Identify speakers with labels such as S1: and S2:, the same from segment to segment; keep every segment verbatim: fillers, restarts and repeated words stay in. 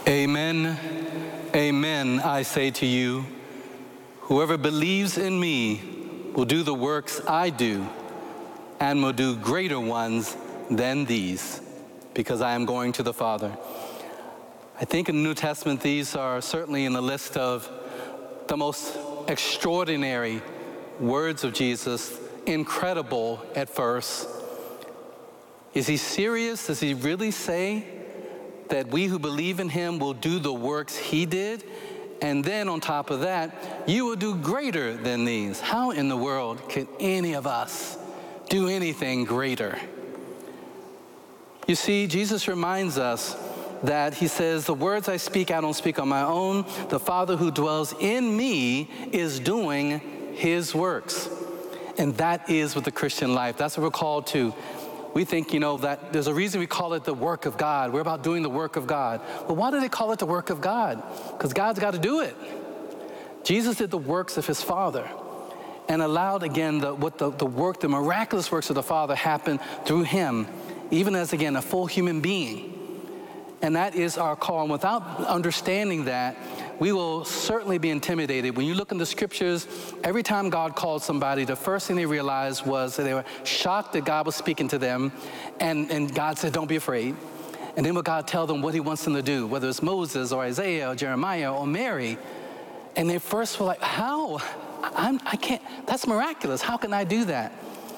S1: Amen, amen, I say to you, whoever believes in me will do the works I do and will do greater ones than these, because I am going to the Father. I think in the New Testament, these are certainly in the list of the most extraordinary words of Jesus, incredible at first. Is he serious? Does he really say that we who believe in him will do the works he did? And then on top of that, you will do greater than these. How in the world could any of us do anything greater? You see, Jesus reminds us that he says, the words I speak, I don't speak on my own. The Father who dwells in me is doing his works. And that is what the Christian life, that's what we're called to. We think, you know, that there's a reason we call it the work of God. We're about doing the work of God. But why do they call it the work of God? Because God's got to do it. Jesus did the works of his Father and allowed, again, the, what the, the work, the miraculous works of the Father happen through him, even as, again, a full human being. And that is our call. And without understanding that, we will certainly be intimidated. When you look in the scriptures, every time God called somebody, the first thing they realized was that they were shocked that God was speaking to them. And, and God said, don't be afraid. And then would God tell them what he wants them to do, whether it's Moses or Isaiah or Jeremiah or Mary. And they first were like, how? I'm, I can't, that's miraculous. How can I do that?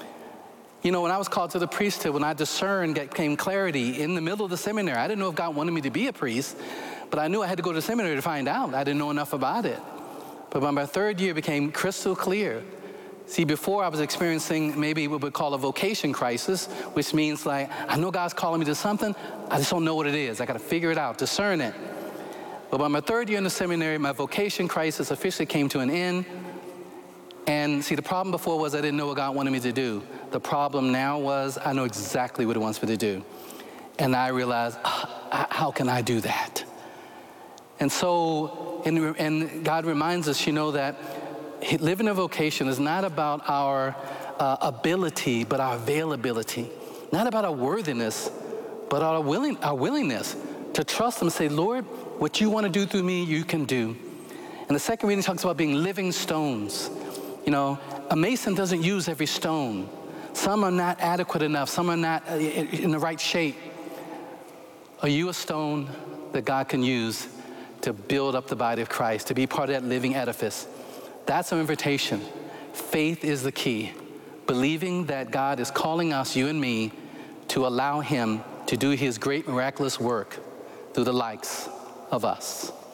S1: You know, when I was called to the priesthood, when I discerned, came clarity in the middle of the seminary. I didn't know if God wanted me to be a priest, but I knew I had to go to seminary to find out. I didn't know enough about it. But by my third year, it became crystal clear. See, before I was experiencing maybe what we call a vocation crisis, which means like, I know God's calling me to something, I just don't know what it is. I got to figure it out, discern it. But by my third year in the seminary, my vocation crisis officially came to an end. And see, the problem before was I didn't know what God wanted me to do. The problem now was I know exactly what he wants me to do. And I realized, oh, how can I do that? And so, and, and God reminds us, you know, that living a vocation is not about our uh, ability, but our availability. Not about our worthiness, but our, willing, our willingness to trust him and say, Lord, what you want to do through me, you can do. And the second reading talks about being living stones. You know, a mason doesn't use every stone. Some are not adequate enough. Some are not in the right shape. Are you a stone that God can use to build up the body of Christ, to be part of that living edifice? That's our invitation. Faith is the key. Believing that God is calling us, you and me, to allow him to do his great miraculous work through the likes of us.